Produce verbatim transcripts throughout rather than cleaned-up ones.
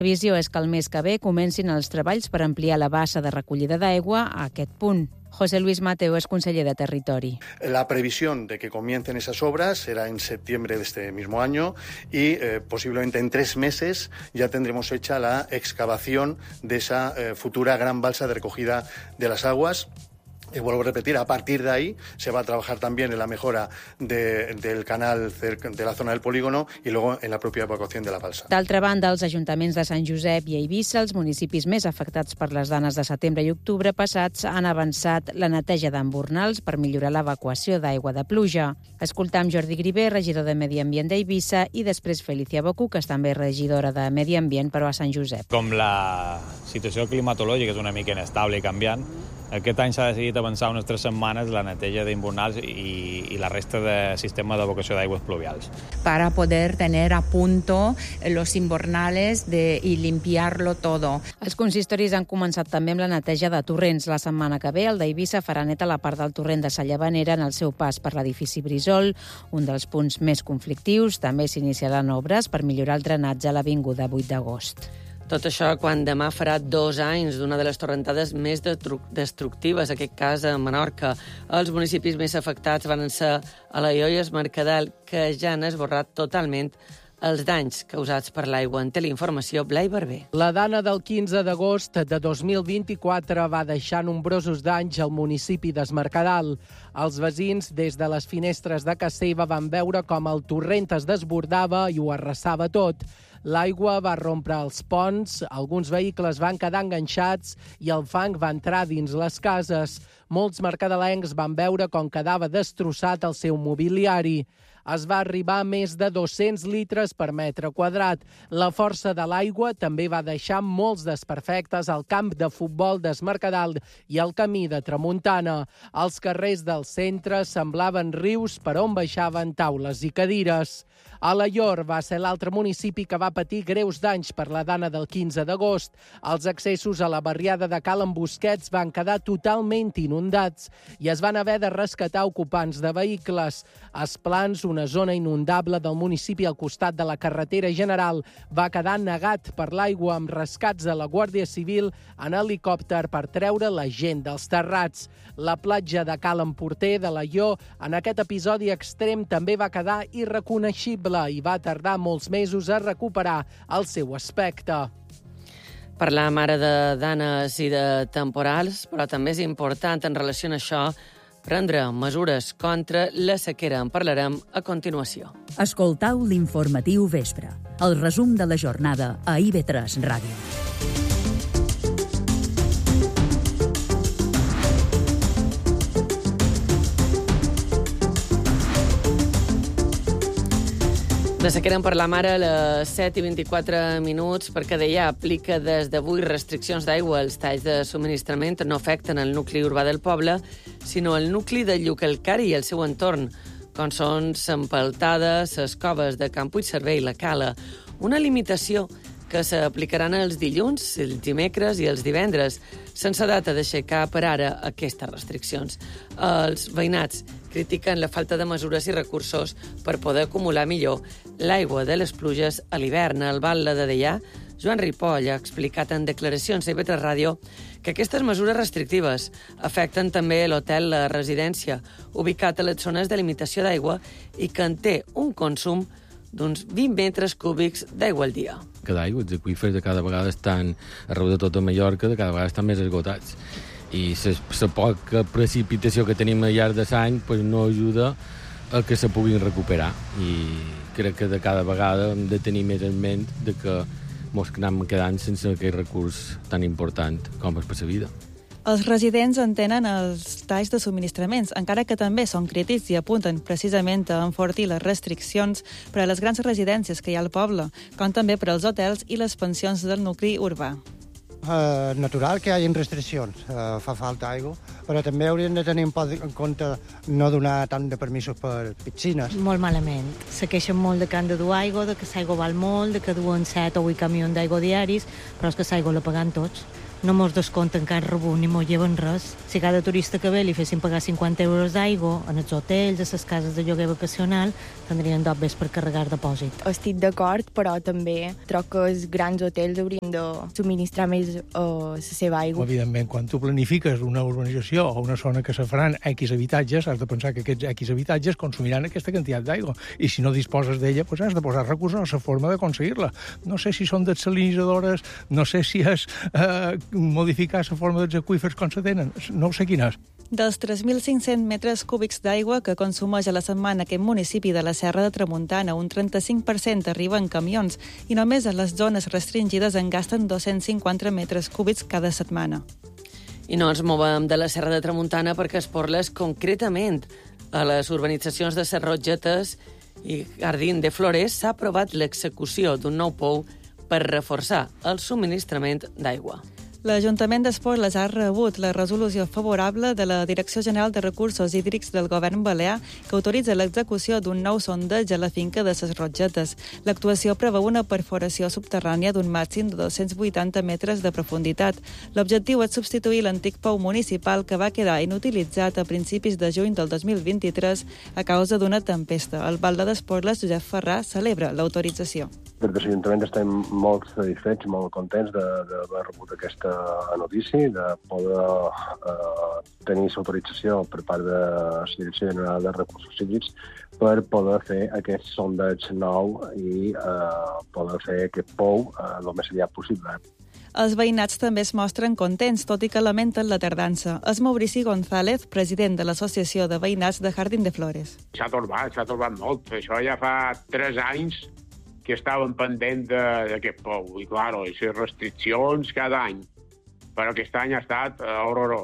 La previsió és que el mes que ve comencin els treballs per ampliar la bassa de recollida d'aigua a aquest punt. José Luis Mateo es conseller de Territori. La previsión de que comiencen esas obras será en septiembre de este mismo año y eh, posiblemente en tres meses ya tendremos hecha la excavación de esa eh, futura gran balsa de recogida de las aguas. Y vuelvo a repetir, a partir de ahí se va a trabajar también en la mejora de, del canal cerca de la zona del polígono y luego en la propia evacuación de la balsa. D'altra banda, els ajuntaments de Sant Josep i Eivissa, els municipis més afectats per les danes de setembre i octubre passats, han avançat la neteja d'embornals per millorar l'evacuació d'aigua de pluja. Escoltam Jordi Griver, regidor de Medi Ambient d'Eivissa, i després Felicia Bocu, que és també regidora de Medi Ambient, però a Sant Josep. Com la situació climatològica és una mica inestable i canviant, aquest any s'ha decidit avançar unes tres setmanes la neteja d'embornals i, i la resta de sistema d'evacuació d'aigües pluvials. Para poder tener a punto los invernales de, y limpiarlo todo. Els consistoris han començat també amb la neteja de torrents. La setmana que ve, el d'Eivissa farà neta la part del torrent de Sa Llavanera en el seu pas per l'edifici Brisol, un dels punts més conflictius. També s'iniciaran obres per millorar el drenatge a l'avinguda vuit d'agost. Tot això quan demà farà dos anys d'una de les torrentades més destructives, en aquest cas a Menorca. Els municipis més afectats van ser Alaior i Es Mercadal, que ja han esborrat totalment els danys causats per l'aigua. En té la informació Blai Barber. La dana del quinze d'agost de dos mil vint-i-quatre va deixar nombrosos danys al municipi d'Es Mercadal. Els veïns, des de les finestres de casa seva, van veure com el torrent es desbordava i ho arrasava tot. L'aigua va rompre els ponts, alguns vehicles van quedar enganxats i el fang va entrar dins les cases. Molts mercadalencs van veure com quedava destrossat el seu mobiliari. Es va arribar a més de dos-cents litres per metre quadrat. La força de l'aigua també va deixar molts desperfectes al camp de futbol d'Es Mercadal i al camí de Tramuntana. Els carrers del centre semblaven rius per on baixaven taules i cadires. Alaior va ser l'altre municipi que va patir greus danys per la dana del quinze d'agost. Els accessos a la barriada de Cal en Busquets van quedar totalment inundats i es van haver de rescatar ocupants de vehicles. Esplans, una zona inundable del municipi al costat de la carretera general, va quedar negat per l'aigua amb rescats de la Guàrdia Civil en helicòpter per treure la gent dels terrats. La platja de Cal en Porter de l'Aior en aquest episodi extrem també va quedar irreconeixible i va tardar molts mesos a recuperar el seu aspecte. Parlam ara de danes i de temporals, però també és important en relació a això prendre mesures contra la sequera. En parlarem a continuació. Escoltau l'informatiu vespre, el resum de la jornada a I V tres Ràdio. De sequera en parlam ara a les set i vint-i-quatre minuts, perquè deia aplica des d'avui restriccions d'aigua. Els talls de subministrament no afecten el nucli urbà del poble, sinó el nucli de Llucalcari i el seu entorn, com són S'Empaltada, les coves de Can Puigcerver i la Cala. Una limitació que s'aplicaran els dilluns, els dimecres i els divendres, sense data d'aixecar per ara aquestes restriccions. Els veïnats critiquen la falta de mesures i recursos per poder acumular millor l'aigua de les pluges a l'hivern. El batlle de Deià, Joan Ripoll, ha explicat en declaracions a I V tres Ràdio que aquestes mesures restrictives afecten també l'hotel La Residència, ubicat a les zones de limitació d'aigua i que en té un consum d'uns vint metres cúbics d'aigua al dia. Cada aigua, els aqüífers de cada vegada estan, arreu de tota Mallorca, de cada vegada estan més esgotats. I la poca precipitació que tenim al llarg de l'any pues, no ajuda a que se puguin recuperar. I crec que de cada vegada hem de tenir més en ment de que ens anem quedant sense aquest recurs tan important com és per la vida. Els residents entenen els talls de subministraments, encara que també són crítics i apunten precisament a enfortir les restriccions per a les grans residències que hi ha al poble, com també per als hotels i les pensions del nucli urbà. Uh, natural que hi hagi restriccions, uh, fa falta aigua, però també hauríem de tenir en compte no donar tant de permisos per piscines. Molt malament. Se queixen molt de que han de dur aigua, de que l'aigua val molt, de que duen set o vuit camions d'aigua diaris, però és que l'aigua la paguen tots. no mos descompten cap rebut ni mos lleven res. Si cada turista que ve li fessin pagar cinquanta euros d'aigua en els hotels, a les cases de lloguer vacacional, tindrien dos vés per carregar depòsit. Estic d'acord, però també troc que els grans hotels haurien de subministrar més eh, la seva aigua. Evidentment, quan tu planifiques una urbanització o una zona que se faran X habitatges, has de pensar que aquests X habitatges consumiran aquesta quantitat d'aigua. I si no disposes d'ella, doncs has de posar recursos a la forma d'aconseguir-la. No sé si són desalinitzadores, no sé si és eh, modificar la forma dels aqüífers com se tenen, no ho sé quin és. Dels tres mil cinc-cents metres cúbics d'aigua que consumeix a la setmana aquest municipi de la Serra de Tramuntana, un trenta-cinc per cent arriba en camions i només a les zones restringides en gasten dos-cents cinquanta metres cúbics cada setmana. I no ens movem de la Serra de Tramuntana perquè Esporles concretament a les urbanitzacions de Serrogetes i Jardín de Flores s'ha aprovat l'execució d'un nou pou per reforçar el subministrament d'aigua. L'Ajuntament d'Esporles ha rebut la resolució favorable de la Direcció General de Recursos Hídrics del Govern Balear que autoritza l'execució d'un nou sondeig a la finca de ses Rogetes. L'actuació preveu una perforació subterrània d'un màxim de dos-cents vuitanta metres de profunditat. L'objectiu és substituir l'antic pou municipal que va quedar inutilitzat a principis de juny del dos mil vint-i-tres a causa d'una tempesta. El batlle d'Esporles, Josep Ferrà, celebra l'autorització. Des de l'Ajuntament estem molt satisfets, molt contents d'haver rebut aquesta notícia, de poder eh, tenir l'autorització per part de la Direcció General de Recursos Hídrics per poder fer aquest sondeig nou i eh, poder fer aquest pou eh, el més aviat possible. Els veïnats també es mostren contents, tot i que lamenten la tardança. És Maurici González, president de l'Associació de Veïnats de Jardín de Flores. S'ha torbat, s'ha torbat molt. Això ja fa tres anys que estaven pendents d'aquest pou. I, clar, i les restriccions cada any. Però aquest any ha estat uh, horrorós.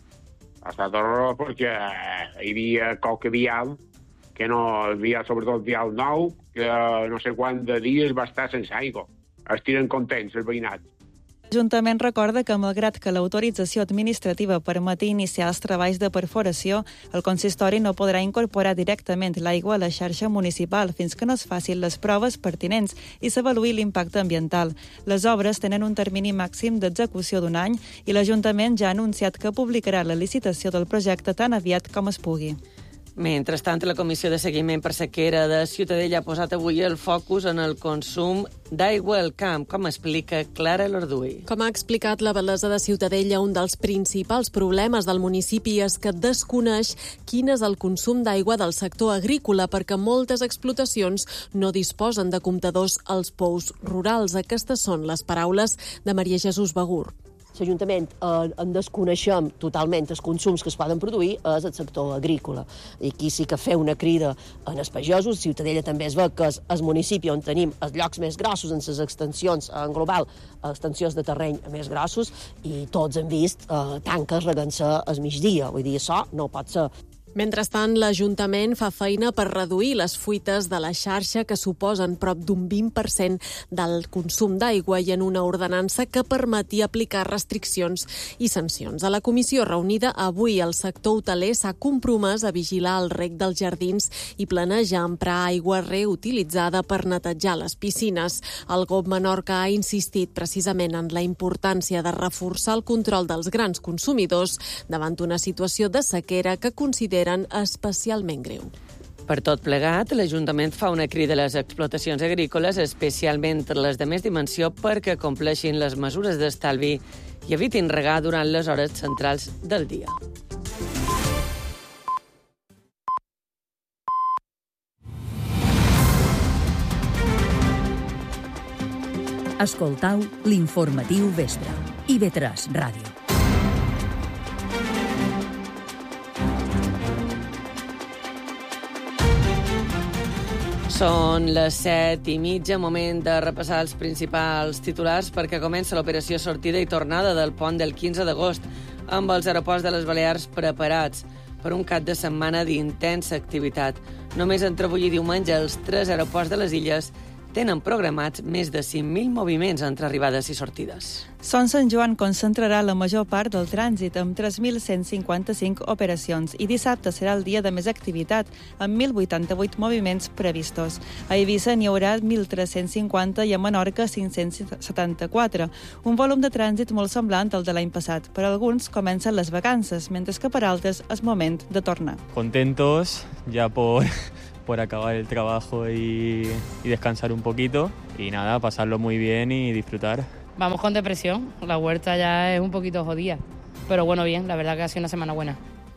Ha estat horrorós perquè uh, hi havia coca vial, que no hi havia, sobretot vial nou, que uh, no sé quant de dies va estar sense aigua. Estiren contents, el veïnat. L'Ajuntament recorda que, malgrat que l'autorització administrativa permeti iniciar els treballs de perforació, el consistori no podrà incorporar directament l'aigua a la xarxa municipal fins que no es facin les proves pertinents i s'avaluï l'impacte ambiental. Les obres tenen un termini màxim d'execució d'un any i l'Ajuntament ja ha anunciat que publicarà la licitació del projecte tan aviat com es pugui. Mentrestant, la Comissió de Seguiment per Sequera de Ciutadella ha posat avui el focus en el consum d'aigua al camp, com explica Clara Lorduy. Com ha explicat la Bellesa de Ciutadella, un dels principals problemes del municipi és que desconeix quin és el consum d'aigua del sector agrícola perquè moltes explotacions no disposen de comptadors als pous rurals. Aquestes són les paraules de Maria Jesús Begur. L'Ajuntament eh, en desconeixem totalment els consums que es poden produir és el sector agrícola. I aquí sí que fer una crida en els pagesos. Ciutadella també es veu que és el municipi on tenim els llocs més grossos en les extensions, en global, extensions de terreny més grossos, i tots hem vist eh, tanques regant-se al migdia. Vull dir, això no pot ser. Mentrestant, l'Ajuntament fa feina per reduir les fuites de la xarxa que suposen prop d'un vint per cent del consum d'aigua i en una ordenança que permetia aplicar restriccions i sancions. A la comissió reunida avui, el sector hoteler s'ha compromès a vigilar el reg dels jardins i planejar emprar aigua reutilitzada per netejar les piscines. El G O B Menorca ha insistit precisament en la importància de reforçar el control dels grans consumidors davant una situació de sequera que considera especialment greu. Per tot plegat, l'Ajuntament fa una crida a les explotacions agrícoles, especialment les de més dimensió, perquè compleixin les mesures d'estalvi i evitin regar durant les hores centrals del dia. Escoltau l'informatiu vespre. I ve tres Ràdio. Són les set i mitja, moment de repassar els principals titulars perquè comença l'operació sortida i tornada del pont del quinze d'agost amb els aeroports de les Balears preparats per un cap de setmana d'intensa activitat. Només entre avui i diumenge els tres aeroports de les illes tenen programats més de cinc mil moviments entre arribades i sortides. Son Sant Joan concentrarà la major part del trànsit, amb tres mil cent cinquanta-cinc operacions, i dissabte serà el dia de més activitat, amb mil vuitanta-vuit moviments previstos. A Eivissa n'hi haurà mil tres-cents cinquanta i a Menorca cinc-cents setanta-quatre, un volum de trànsit molt semblant al de l'any passat. Per alguns comencen les vacances, mentre que per altres és moment de tornar. Contentos ya por... por acabar el trabajo y, y descansar un poquito y nada, pasarlo muy bien y disfrutar. Vamos con depresión, la huerta ya es un poquito jodida, pero bueno, bien, la verdad que ha sido una semana buena.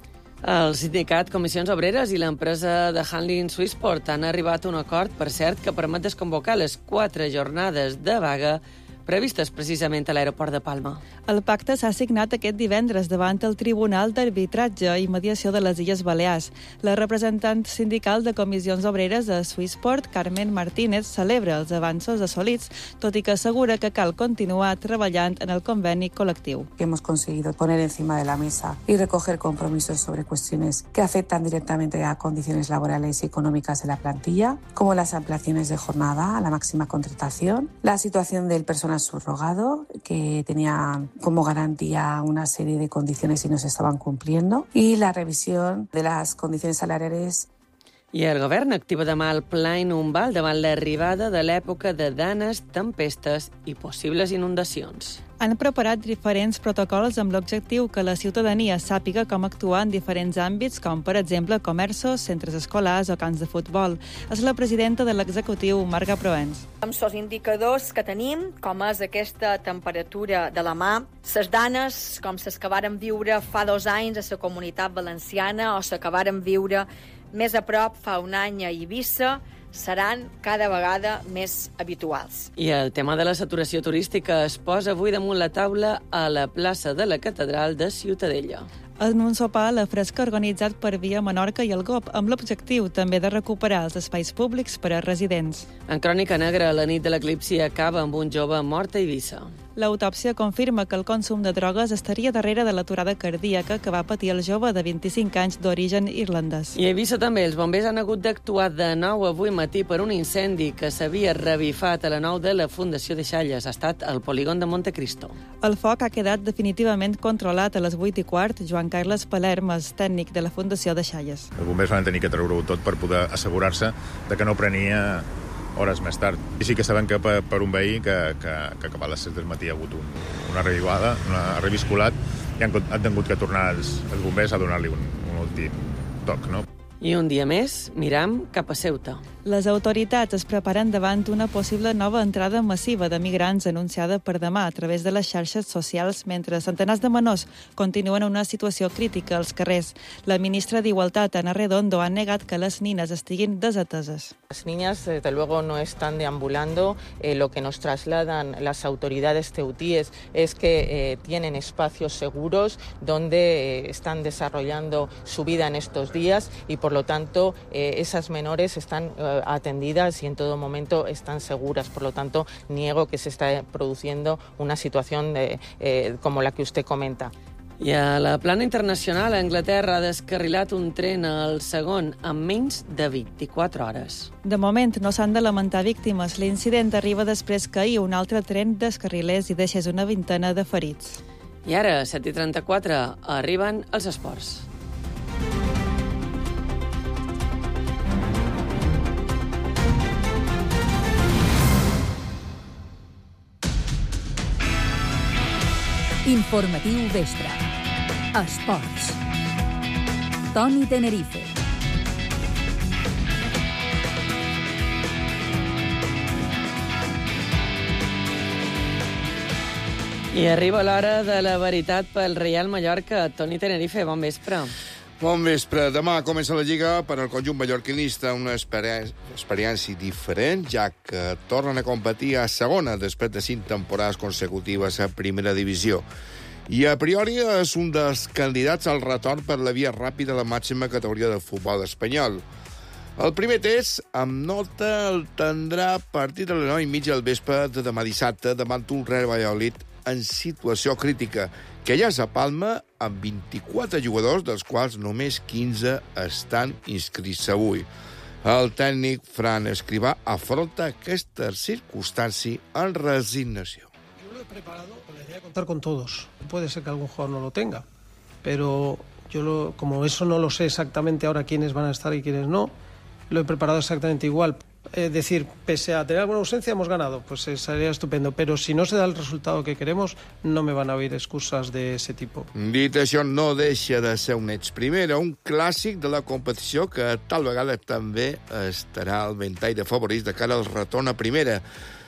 El sindicat Comissions Obreres i l'empresa de handling Swissport han arribat a un acord, per cert, que permet desconvocar les quatre jornades de vaga previstes precisament a l'aeroport de Palma. El pacte s'ha signat aquest divendres davant el Tribunal d'Arbitratge i Mediació de les Illes Balears. La representant sindical de Comissions Obreres de Swissport, Carmen Martínez, celebra els avanços assolits, tot i que assegura que cal continuar treballant en el conveni col·lectiu. Hemos conseguido poner encima de la mesa y recoger compromisos sobre cuestiones que afectan directamente a condiciones laborales y económicas de la plantilla, como las ampliaciones de jornada a la máxima contratación, la situación del personal subrogado, que tenía como garantía una serie de condiciones y no se estaban cumpliendo, y la revisión de las condiciones salariales. I el govern activa demà el pla Inumbal davant l'arribada de l'època de danes, tempestes i possibles inundacions. Han preparat diferents protocols amb l'objectiu que la ciutadania sàpiga com actuar en diferents àmbits, com per exemple comerços, centres escolars o camps de futbol. És la presidenta de l'executiu, Marga Proens. Amb els indicadors que tenim, com és aquesta temperatura de la mà, les danes, com les que vàrem viure fa dos anys a la Comunitat Valenciana o les que vàrem viure més a prop fa un any a Eivissa, seran cada vegada més habituals. I el tema de la saturació turística es posa avui damunt la taula a la plaça de la Catedral de Ciutadella. En un sopar a la fresca organitzat per Via Menorca i el G O P, amb l'objectiu també de recuperar els espais públics per a residents. En Crònica Negra, la nit de l'eclipsi acaba amb un jove mort a Eivissa. L'autòpsia confirma que el consum de drogues estaria darrere de l'aturada cardíaca que va patir el jove de vint-i-cinc anys d'origen irlandès. I a Eivissa també els bombers han hagut d'actuar de nou avui matí per un incendi que s'havia revifat a la nou de la Fundació de Xalles. Ha estat al polígon de Montecristo. El foc ha quedat definitivament controlat a les vuit i quart. Joan Carles Palerm és tècnic de la Fundació de Xalles. Els bombers van tenir que treure-ho tot per poder assegurar-se de que no prenia hores més tard. I sí que sabem que per, per un veí que, que, que acabat les set del matí ha hagut un, una revivada, una reviscolat, i han, han tingut que tornar els, els bombers a donar-li un, un últim toc, no? I un dia més, miram cap a Ceuta. Les autoritats es preparen davant una possible nova entrada massiva de migrants anunciada per demà a través de les xarxes socials, mentre centenars de menors continuen en una situació crítica als carrers. La ministra d'Igualtat, Ana Redondo, ha negat que les nines estiguin desateses. Las niñas, desde luego, no están deambulando. Eh, lo que nos trasladan las autoridades ceutíes es que eh, tienen espacios seguros donde eh, están desarrollando su vida en estos días y, por lo tanto, eh, esas menores están eh, atendidas y en todo momento están seguras. Por lo tanto, niego que se está produciendo una situación de, eh, como la que usted comenta. I a la plana internacional, Anglaterra ha descarrilat un tren al segon en menys de vint-i-quatre hores. De moment no s'han de lamentar víctimes. L'incident arriba després que ahir un altre tren descarrilés i deixés una vintena de ferits. I ara, set i trenta-quatre, arriben els esports. Informatiu vespre. Esports. Toni Tenerife. I arriba l'hora de la veritat pel Real Mallorca. Toni Tenerife, bon vespre. Bon vespre. Demà comença la Lliga per al conjunt mallorquinista, una experiència diferent, ja que tornen a competir a segona després de cinc temporades consecutives a primera divisió. I a priori és un dels candidats al retorn per la via ràpida a la màxima categoria del futbol espanyol. El primer test, amb nota, el tindrà a partir de les nou i mitja del vespre de demà dissabte davant un Real Valladolid en situació crítica, que ja és a Palma amb vint-i-quatre jugadors, dels quals només quinze estan inscrits avui. El tècnic Fran Escrivà afronta aquesta circumstància en resignació. Yo lo he preparado con la idea de contar con todos. Puede ser que algún jugador no lo tenga, pero yo lo, como eso no lo sé exactamente ahora quiénes van a estar y quiénes no, lo he preparado exactamente igual. Es decir, pese a tener alguna ausencia, hemos ganado, pues sería estupendo. Pero si no se da el resultado que queremos, no me van a oír excusas de ese tipo. Dit això, no deixa de ser un ets primera, un clàssic de la competició que tal vegada també estarà al ventall de favorits de cara al retorn a primera.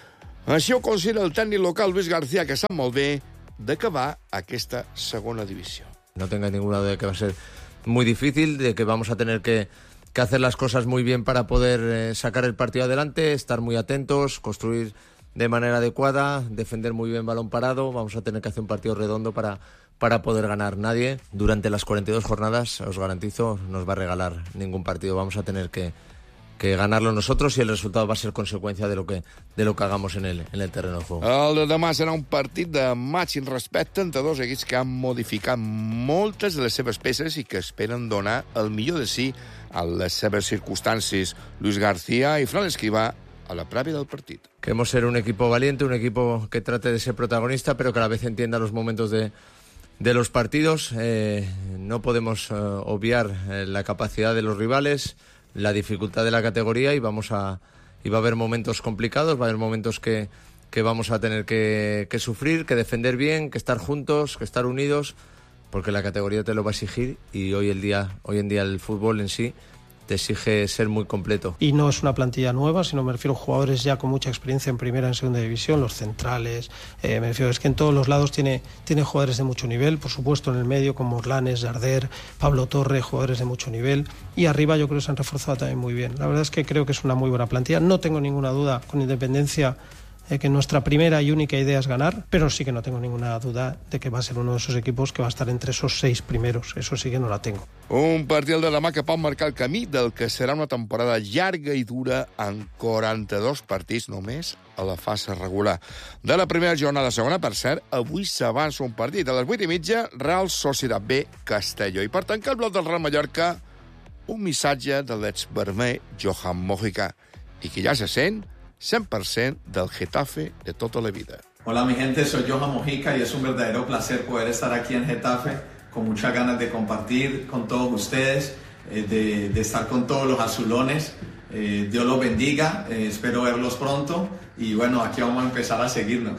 Així ho considera el tècnic local Luis García, que sap molt bé d'acabar aquesta segona divisió. No tenga ninguna duda de que va a ser muy difícil, de que vamos a tener que, que hacer las cosas muy bien para poder eh, sacar el partido adelante, estar muy atentos, construir de manera adecuada, defender muy bien balón parado. Vamos a tener que hacer un partido redondo para, para poder ganar. Nadie durante las cuarenta y dos jornadas, os garantizo, nos va a regalar ningún partido. Vamos a tener que, que ganarlo nosotros y el resultado va a ser consecuencia de lo que, de lo que hagamos en el, en el terreno de juego. El de demà serà un partit de màxim respecte entre dos equips que han modificat moltes de les seves peces i que esperen donar el millor de si a les seves circumstàncies. Luis García i Fran Escrivà a la prèvia del partit. Queremos ser un equipo valiente, un equipo que trate de ser protagonista, pero que a la vez entienda los momentos de, de los partidos. Eh, no podemos eh, obviar eh, la capacidad de los rivales, la dificultad de la categoría, y vamos a y va a haber momentos complicados, va a haber momentos que, que vamos a tener que, que sufrir, que defender bien, que estar juntos, que estar unidos, porque la categoría te lo va a exigir, y hoy el día hoy en día el fútbol en sí te exige ser muy completo. Y no es una plantilla nueva, sino me refiero a jugadores ya con mucha experiencia en primera, en segunda división, los centrales, eh, me refiero, es que en todos los lados tiene, tiene jugadores de mucho nivel, por supuesto en el medio como Orlanes, Darder, Pablo Torre, jugadores de mucho nivel, y arriba yo creo que se han reforzado también muy bien. La verdad es que creo que es una muy buena plantilla, no tengo ninguna duda, con independencia, eh, que nuestra primera y única idea es ganar, pero sí que no tengo ninguna duda de que va a ser uno de esos equipos que va a estar entre esos seis primeros, eso sí que no la tengo. Un partit de demà que pot marcar el camí del que serà una temporada llarga i dura en quaranta-dos partits només a la fase regular. De la primera jornada segona, per cert, avui s'avança un partit. A les vuit i mitja, Real Sociedad B, Castelló. I per tancar el bloc del Real Mallorca, un missatge de l'exvermell Johan Mojica, i que ja se sent cent per cent del Getafe de tota la vida. Hola mi gente, soy Johan Mojica y es un verdadero placer poder estar aquí en Getafe, con muchas ganas de compartir con todos ustedes, eh, de, de estar con todos los azulones. Eh, Dios los bendiga, eh, espero verlos pronto y bueno, aquí vamos a empezar a seguirnos.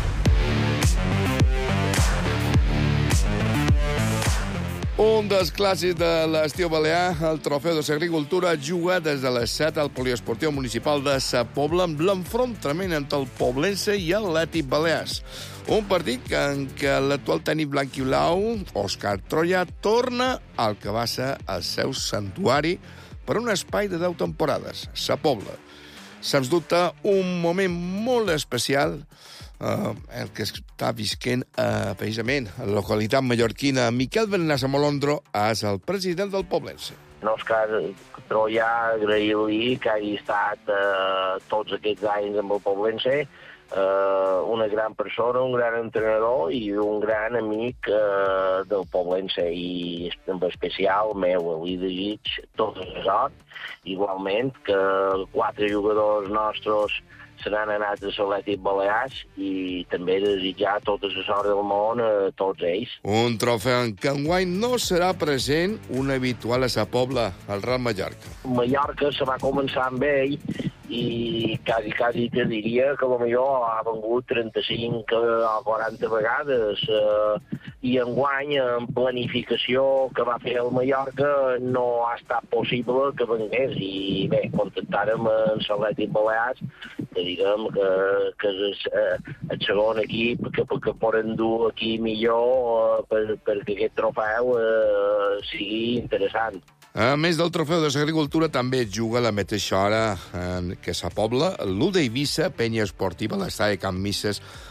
Un dels clàssics de l'estiu balear, el Trofeu de l'Agricultura, juga des de les set al Poliesportiu Municipal de Sa Pobla amb l'enfrontament entre el Poblense i l'Atlètic Balears. Un partit en què l'actual tècnic blanquiblau, Òscar Troya, torna al que va ser el seu santuari per un espai de deu temporades, Sa Pobla. Sens dubte, un moment molt especial, Uh, el que està visquent uh, precisament a la localitat mallorquina. Miquel Bernasa Molondro és el president del Poblense. Òscar Troya, agrair-li que hagi estat uh, tots aquests anys amb el Poblense, uh, una gran persona, un gran entrenador i un gran amic uh, del Poblense, i en especial meu, li desig tota la sort, igualment que quatre jugadors nostres seran anats a l'Atlètic Balears, i també desitjar tota la sort del món a tots ells. Un trofeu en què enguany no serà present un habitual a Sa Pobla, el Real Mallorca. Mallorca se va començar amb ell i quasi, quasi te diria que potser ha vengut trenta-cinc o quaranta vegades, eh, i enguany, en planificació que va fer el Mallorca, no ha estat possible que vengués, i bé, contactàrem amb l'Atlètic Balears, que diguem que, que és eh, el segon equip que, que poden dur aquí millor eh, per, perquè aquest trofeu eh, sigui interessant. A més del Trofeu de l'Agricultura, també juga a la mateixa hora en que Sa Pobla l'U d'Eivissa, penya esportiva, l'estadi Can Misses,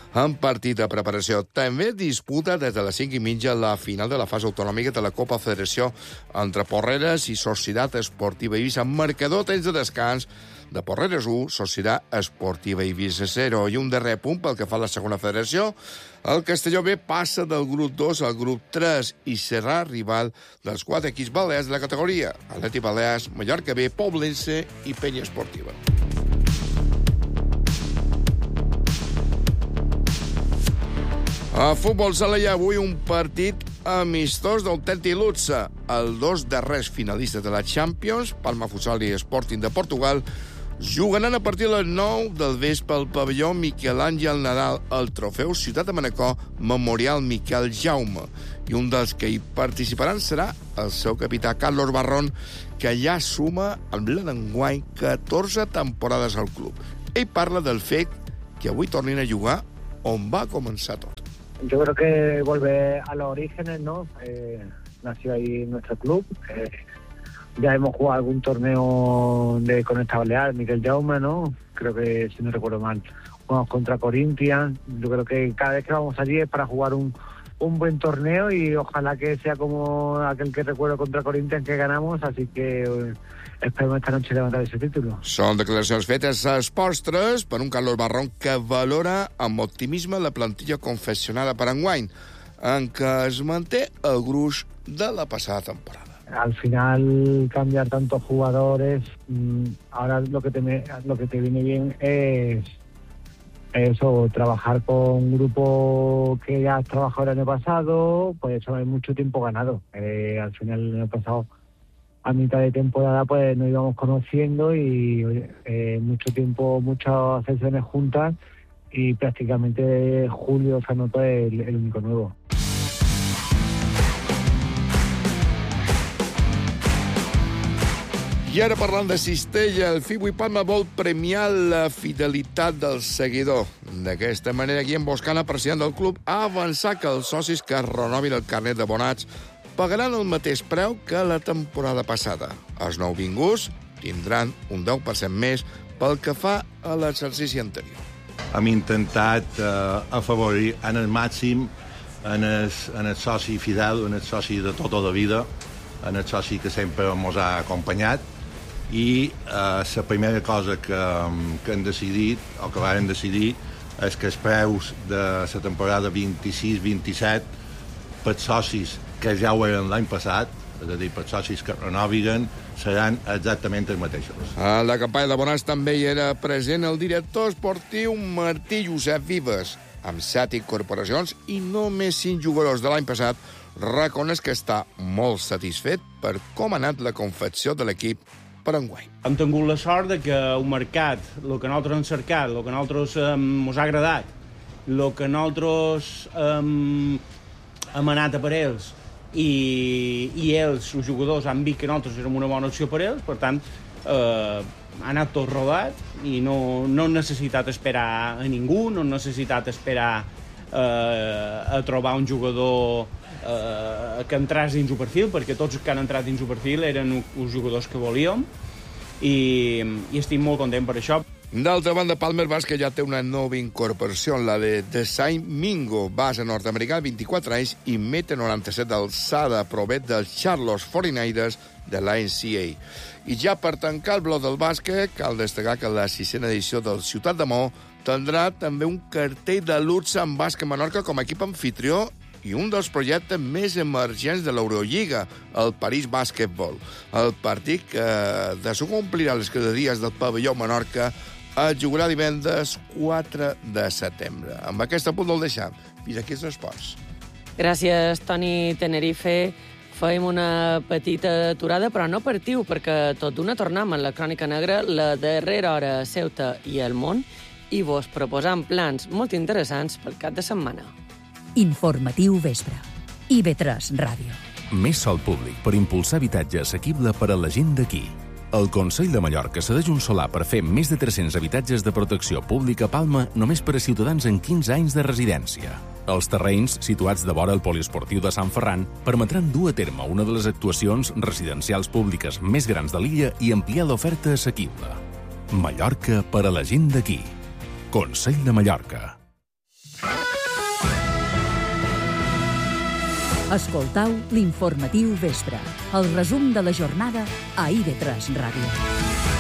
en partit de preparació. També disputa des de les cinc i mitja la final de la fase autonòmica de la Copa Federació entre Porreres i Societat Esportiva Eivissa. Marcador, temps de descans de Porreres u, Societat Esportiva Eivissa zero. I un darrer punt pel que fa a la segona federació. El Castelló B passa del grup dos al grup tres i serà rival dels quatre equips balears de la categoria: Atlètic Balears, Mallorca B, Poblense i Penya Esportiva. A futbol sala hi ha avui un partit amistós del Teti Lutza. Els dos darrers finalistes de la Champions, Palma Futsal i Sporting de Portugal, jugaran a partir de les nou del vespre al pavelló Miquel Àngel Nadal al trofeu Ciutat de Manacor Memorial Miquel Jaume. I un dels que hi participaran serà el seu capità, Carlos Barrón, que ja suma amb l'enguany catorze temporades al club. Ell parla del fet que avui tornin a jugar on va començar tot. Yo creo que volver a los orígenes, ¿no? Eh, nació ahí nuestro club. Eh, ya hemos jugado algún torneo de Conecta Balear, Miquel Jaume, ¿no? Creo que, si no recuerdo mal, jugamos contra Corinthians. Yo creo que cada vez que vamos allí es para jugar un, un buen torneo y ojalá que sea como aquel que recuerdo contra Corinthians que ganamos, así que eh, esperem esta noche levantar ese título. Són declaracions fetes a Esports tres per un Carlos Barrón que valora amb optimisme la plantilla confeccionada per enguany, en què es manté el gruix de la passada temporada. Al final, cambiar tantos jugadores, mmm, ahora lo que, te me, lo que te viene bien es eso, trabajar con un grupo que ya has trabajado el año pasado, pues eso hay mucho tiempo ganado. Eh, al final, el año pasado, a mitad de temporada, pues nos íbamos conociendo y eh, mucho tiempo, muchas sesiones juntas y prácticamente julio se anotó el, el único nuevo. I ara parlant de Cistella, el Fibu i Palma vol premiar la fidelitat del seguidor. D'aquesta manera, Guillem Boscana, president del club, ha avançat que els socis que renovin el carnet d'abonats pagaran el mateix preu que la temporada passada. Els nouvinguts tindran un deu per cent més pel que fa a l'exercici anterior. Hem intentat eh, afavorir en el màxim en el, en el soci fidel, en el soci de tota la vida, en el soci que sempre ens ha acompanyat, i eh, la primera cosa que, que hem decidit, o que vam decidir, és que els preus de la temporada vint-i-sis vint-i-set per socis que ja ho eren l'any passat, és a dir, per socis que renoviguen, seran exactament els mateixos. A la campanya d'abonats també hi era present el director esportiu Martí Josep Vives, amb set incorporacions i només cinc jugadors de l'any passat, reconeix que està molt satisfet per com ha anat la confecció de l'equip per enguany. Hem tingut la sort de que el mercat, el que nosaltres hem cercat, el que nosaltres ens ha agradat, el que nosaltres um, hem anat a per ells, i, i ells, els jugadors, han vist que nosaltres érem una bona opció per ells, per tant, eh, ha anat tot rodat i no, no hem necessitat esperar a ningú, no hem necessitat esperar eh, a trobar un jugador eh, que entrés dins el perfil, perquè tots els que han entrat dins el perfil eren els jugadors que volíem i, i estic molt content per això. D'altra banda, Palmer Bàsquet ja té una nova incorporació, la de Desain Mingo, base nord-americà, vint-i-quatre anys i meta noranta-set d'alçada, provet dels Charlotte quaranta-nou ers de la N C A A. I ja per tancar el bloc del bàsquet, cal destacar que la sisena edició del Ciutat de Mó tindrà també un cartell de luxe en bàsquet Menorca com a equip anfitrió i un dels projectes més emergents de l'Eurolliga, el París Bàsquetbol. El partit que descomplirà les cadadies del pavelló Menorca es jugarà divendres quatre de setembre. Amb aquest punt el deixem. Fins aquí els esports. Gràcies, Toni Tenerife. Fèiem una petita aturada, però no partiu, perquè tot d'una tornem en la Crònica Negra, la darrera hora a Ceuta i el món, i vos proposam plans molt interessants pel cap de setmana. Informatiu vespre. I ve tres Ràdio. Més sòl públic per impulsar habitatge assequible per a la gent d'aquí. El Consell de Mallorca cedeix un solar per fer més de tres-cents habitatges de protecció pública a Palma només per a ciutadans amb quinze anys de residència. Els terrenys, situats de vora el poliesportiu de Sant Ferran, permetran dur a terme una de les actuacions residencials públiques més grans de l'illa i ampliar l'oferta assequible. Mallorca per a la gent d'aquí. Consell de Mallorca. Escoltau l'informatiu vespre, el resum de la jornada a I V tres Ràdio.